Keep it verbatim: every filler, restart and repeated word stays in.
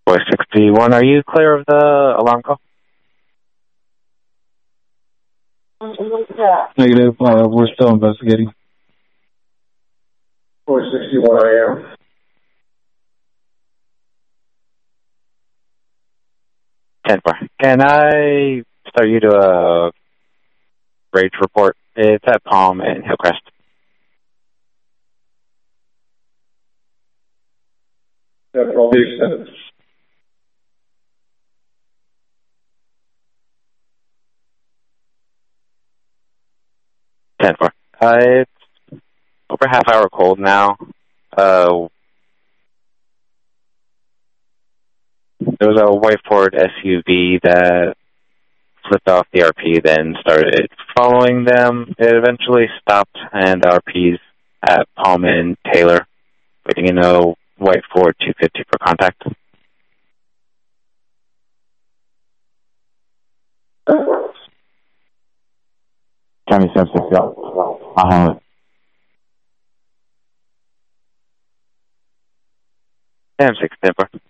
four sixty-one, are you clear of the alarm call? Negative, uh, we're still investigating. four sixty-one, I am. ten four. Can I start you to a rage report? It's at Palm and Hillcrest. That probably makes sense. ten four. Uh, it's over half hour cold now. Uh, there was a white Ford S U V that flipped off the R P, then started following them. It eventually stopped, and the R P's at Palm and Taylor, waiting in a white Ford two fifty for contact. County seven six, yeah. I'll handle it. Sam six, ten four.